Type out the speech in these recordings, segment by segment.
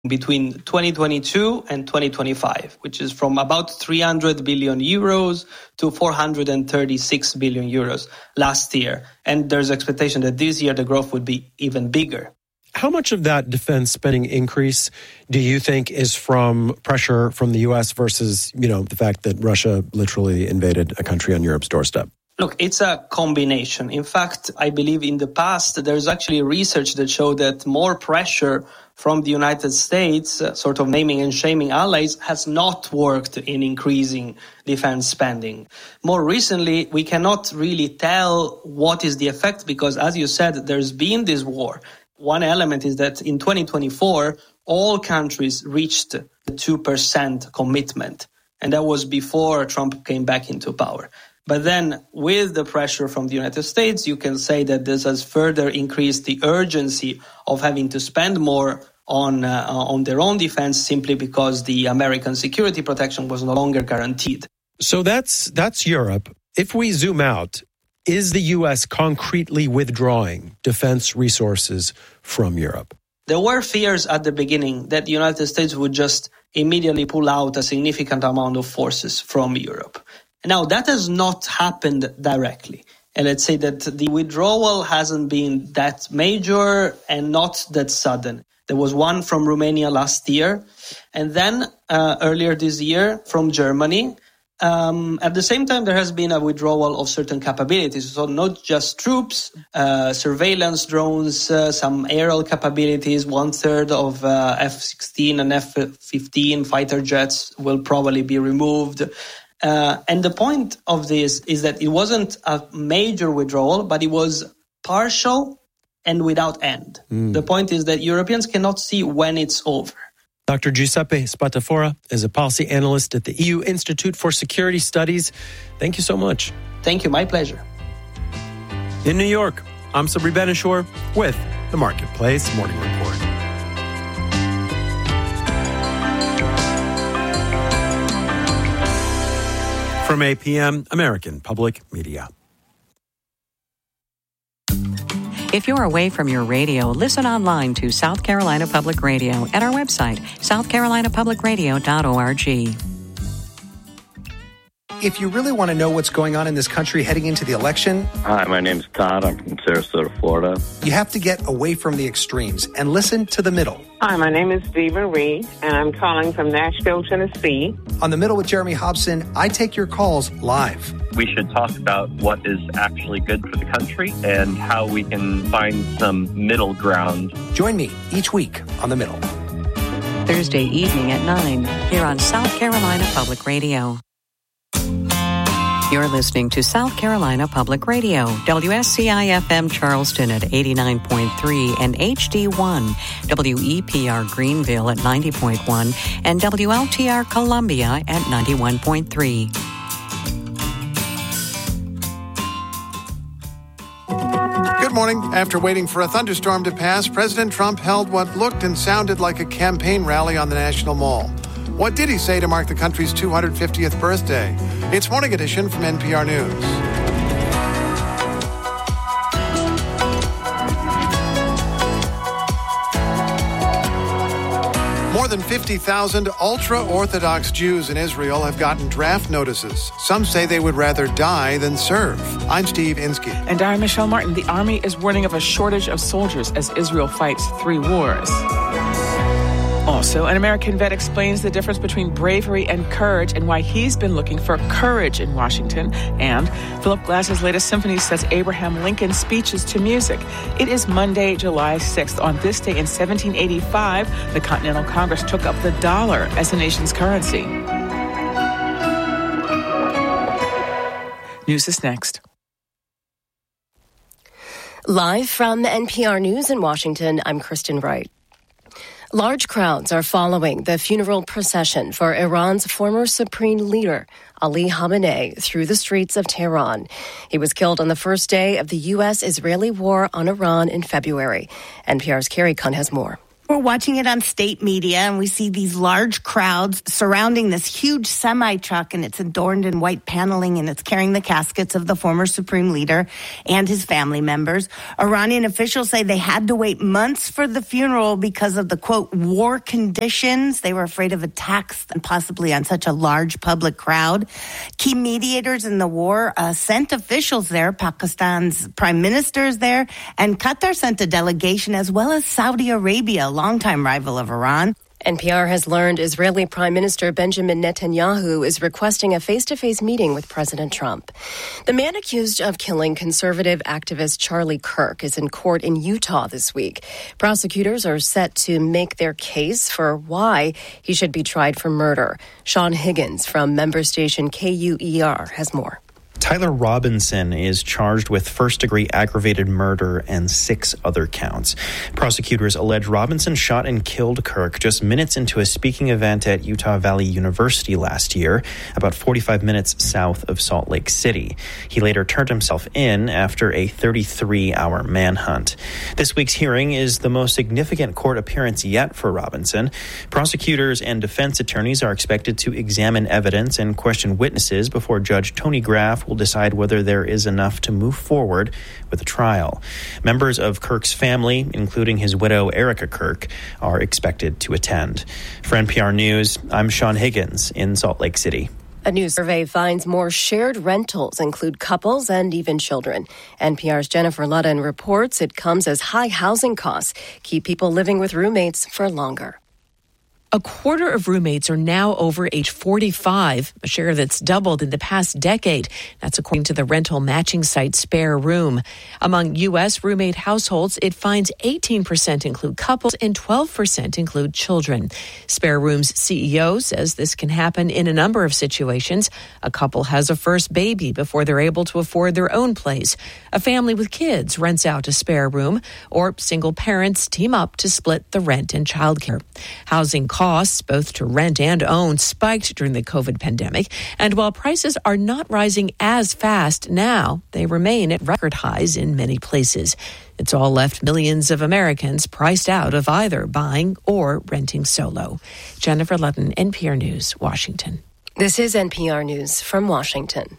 between 2022 and 2025, which is from about 300 billion euros to 436 billion euros last year. And there's expectation that this year the growth would be even bigger. How much of that defense spending increase do you think is from pressure from the U.S. versus, the fact that Russia literally invaded a country on Europe's doorstep? Look, it's a combination. In fact, I believe in the past, there's actually research that showed that more pressure from the United States, sort of naming and shaming allies, has not worked in increasing defense spending. More recently, we cannot really tell what is the effect because, as you said, there's been this war. One element is that in 2024, all countries reached the 2% commitment, and that was before Trump came back into power. But then with the pressure from the United States, you can say that this has further increased the urgency of having to spend more on their own defense simply because the American security protection was no longer guaranteed. So that's Europe. If we zoom out, is the U.S. concretely withdrawing defense resources from Europe? There were fears at the beginning that the United States would just immediately pull out a significant amount of forces from Europe. Now, that has not happened directly. And let's say that the withdrawal hasn't been that major and not that sudden. There was one from Romania last year, and then earlier this year from Germany. At the same time, there has been a withdrawal of certain capabilities. So not just troops, surveillance drones, some aerial capabilities, 1/3 of F-16 and F-15 fighter jets will probably be removed. And the point of this is that it wasn't a major withdrawal, but it was partial and without end. The point is that Europeans cannot see when it's over. Dr. Giuseppe Spatafora is a policy analyst at the EU Institute for Security Studies. Thank you so much. Thank you. My pleasure. In New York, I'm Sabri Benishore with the Marketplace Morning Report. From APM, American Public Media. If you're away from your radio, listen online to South Carolina Public Radio at our website, southcarolinapublicradio.org. If you really want to know what's going on in this country heading into the election... Hi, my name's Todd. I'm from Sarasota, Florida. You have to get away from the extremes and listen to the middle. Hi, my name is Stephen Reed, and I'm calling from Nashville, Tennessee. On The Middle with Jeremy Hobson, I take your calls live. We should talk about what is actually good for the country and how we can find some middle ground. Join me each week on The Middle. Thursday evening at 9 here on South Carolina Public Radio. You're listening to South Carolina Public Radio, WSCI-FM Charleston at 89.3 and HD1, WEPR Greenville at 90.1, and WLTR Columbia at 91.3. Good morning. After waiting for a thunderstorm to pass, President Trump held what looked and sounded like a campaign rally on the National Mall. What did he say to mark the country's 250th birthday? It's Morning Edition from NPR News. More than 50,000 ultra-Orthodox Jews in Israel have gotten draft notices. Some say they would rather die than serve. I'm Steve Inskeep. And I'm Michelle Martin. The Army is warning of a shortage of soldiers as Israel fights 3 wars. Also, an American vet explains the difference between bravery and courage and why he's been looking for courage in Washington. And Philip Glass's latest symphony sets Abraham Lincoln's speeches to music. It is Monday, July 6th. On this day in 1785, the Continental Congress took up the dollar as the nation's currency. News is next. Live from NPR News in Washington, I'm Kristen Wright. Large crowds are following the funeral procession for Iran's former supreme leader, Ali Khamenei, through the streets of Tehran. He was killed on the first day of the U.S.-Israeli war on Iran in February. NPR's Carrie Kunn has more. We're watching it on state media, and we see these large crowds surrounding this huge semi-truck, and it's adorned in white paneling, and it's carrying the caskets of the former supreme leader and his family members. Iranian officials say they had to wait months for the funeral because of the, quote, war conditions. They were afraid of attacks and possibly on such a large public crowd. Key mediators in the war sent officials there. Pakistan's prime minister is there, and Qatar sent a delegation, as well as Saudi Arabia, a longtime rival of Iran. NPR has learned Israeli Prime Minister Benjamin Netanyahu is requesting a face-to-face meeting with President Trump. The man accused of killing conservative activist Charlie Kirk is in court in Utah this week. Prosecutors are set to make their case for why he should be tried for murder. Sean Higgins from member station KUER has more. Tyler Robinson is charged with first-degree aggravated murder and 6 other counts. Prosecutors allege Robinson shot and killed Kirk just minutes into a speaking event at Utah Valley University last year, about 45 minutes south of Salt Lake City. He later turned himself in after a 33-hour manhunt. This week's hearing is the most significant court appearance yet for Robinson. Prosecutors and defense attorneys are expected to examine evidence and question witnesses before Judge Tony Graff will decide whether there is enough to move forward with the trial. Members of Kirk's family, including his widow Erica Kirk, are expected to attend. For NPR News, I'm Sean Higgins in Salt Lake City. A new survey finds more shared rentals include couples and even children. NPR's Jennifer Ludden reports it comes as high housing costs keep people living with roommates for longer. A quarter of roommates are now over age 45, a share that's doubled in the past decade. That's according to the rental matching site Spare Room. Among U.S. roommate households, it finds 18% include couples and 12% include children. Spare Room's CEO says this can happen in a number of situations. A couple has a first baby before they're able to afford their own place. A family with kids rents out a spare room, or single parents team up to split the rent and childcare. Housing costs, both to rent and own, spiked during the COVID pandemic. And while prices are not rising as fast now, they remain at record highs in many places. It's all left millions of Americans priced out of either buying or renting solo. Jennifer Ludden, NPR News, Washington. This is NPR News from Washington.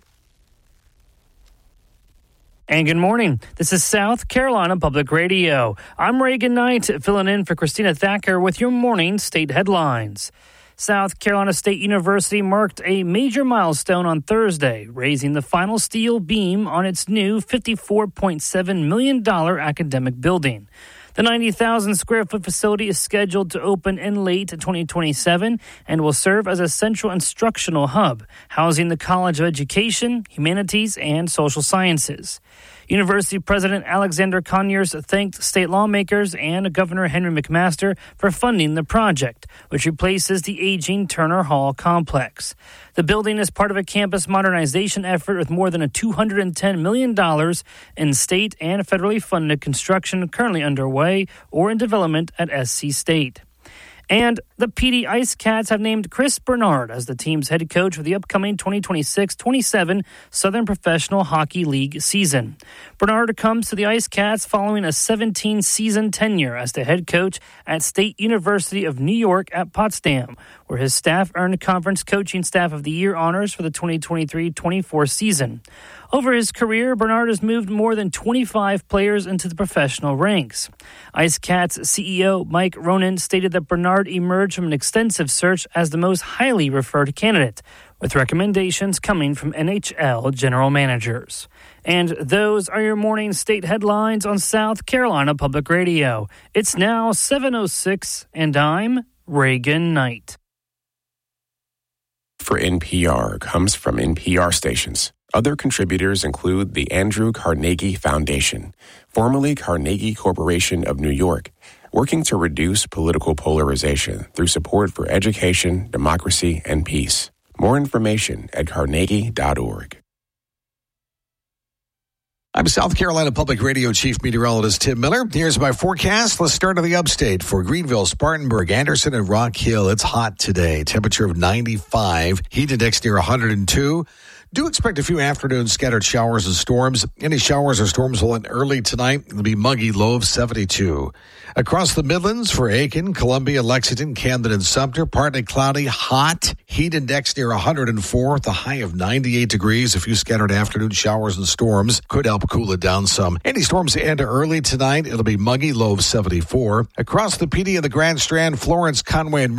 And good morning. This is South Carolina Public Radio. I'm Reagan Knight, filling in for Christina Thacker with your morning state headlines. South Carolina State University marked a major milestone on Thursday, raising the final steel beam on its new $54.7 million academic building. The 90,000 square foot facility is scheduled to open in late 2027 and will serve as a central instructional hub, housing the College of Education, Humanities, and Social Sciences. University President Alexander Conyers thanked state lawmakers and Governor Henry McMaster for funding the project, which replaces the aging Turner Hall complex. The building is part of a campus modernization effort with more than $210 million in state and federally funded construction currently underway or in development at SC State. And the PD Ice Cats have named Chris Bernard as the team's head coach for the upcoming 2026-27 Southern Professional Hockey League season. Bernard comes to the Ice Cats following a 17-season tenure as the head coach at State University of New York at Potsdam, where his staff earned Conference Coaching Staff of the Year honors for the 2023-24 season. Over his career, Bernard has moved more than 25 players into the professional ranks. Ice Cats CEO Mike Ronan stated that Bernard emerged from an extensive search as the most highly referred candidate, with recommendations coming from NHL general managers. And those are your morning state headlines on South Carolina Public Radio. It's now 7:06, and I'm Reagan Knight. For NPR comes from NPR stations. Other contributors include the Andrew Carnegie Foundation, formerly Carnegie Corporation of New York, working to reduce political polarization through support for education, democracy, and peace. More information at carnegie.org. I'm South Carolina Public Radio Chief Meteorologist Tim Miller. Here's my forecast. Let's start in the upstate. For Greenville, Spartanburg, Anderson, and Rock Hill, it's hot today. Temperature of 95. Heat index near 102. Do expect a few afternoon scattered showers and storms. Any showers or storms will end early tonight. It'll be muggy, low of 72. Across the Midlands for Aiken, Columbia, Lexington, Camden, and Sumter, partly cloudy, hot. Heat index near 104, the high of 98 degrees. A few scattered afternoon showers and storms could help cool it down some. Any storms end early tonight. It'll be muggy, low of 74. Across the PD and the Grand Strand, Florence, Conway, and